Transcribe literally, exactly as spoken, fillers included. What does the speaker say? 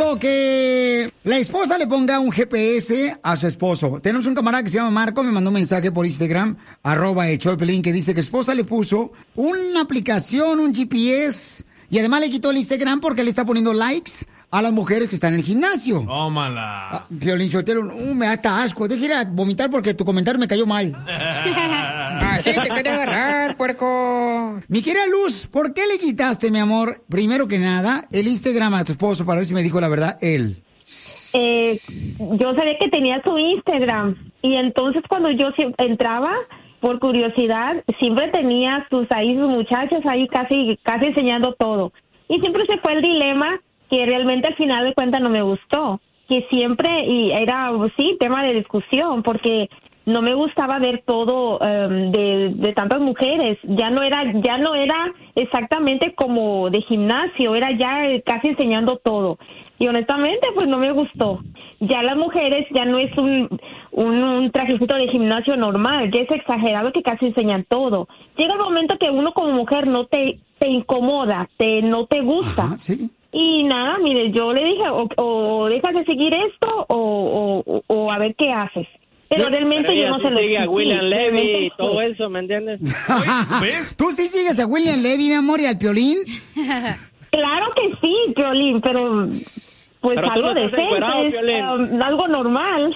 gusto que la esposa le ponga un G P S a su esposo. Tenemos un camarada que se llama Marco, me mandó un mensaje por Instagram, arroba el show de Piolín, que dice que su esposa le puso una aplicación, un G P S, y además le quitó el Instagram porque le está poniendo likes a las mujeres que están en el gimnasio. Tómala. Ah, Piolín Sotelo, uh, me da hasta asco. Deja ir a vomitar porque tu comentario me cayó mal. Así te quería agarrar, puerco. Mi querida Luz, ¿por qué le quitaste, mi amor, primero que nada, el Instagram a tu esposo para ver si me dijo la verdad él? Eh, yo sabía que tenía su Instagram y entonces cuando yo entraba, por curiosidad, siempre tenía sus ahí sus muchachos ahí casi casi enseñando todo. Y siempre se fue el dilema que realmente al final de cuentas no me gustó, que siempre y era sí tema de discusión porque no me gustaba ver todo um, de, de tantas mujeres. Ya no era ya no era exactamente como de gimnasio, era ya casi enseñando todo. Y honestamente, pues no me gustó. Ya las mujeres ya no es un, un, un trajecito de gimnasio normal, ya es exagerado que casi enseñan todo. Llega el momento que uno como mujer no te, te incomoda, te no te gusta. Ajá, sí. Y nada, mire, yo le dije, o, o dejas de seguir esto o, o, o a ver qué haces. Pero realmente Pero yo ella no sí se lo sigue a William Levy y fue. todo eso, ¿me entiendes? ¿Ves? ¿Tú sí sigues a William Levy, mi amor, y al Piolín? Claro que sí, Piolín, pero pues Pero tú algo no estás decente, encuerado, es, Piolín. um, algo normal.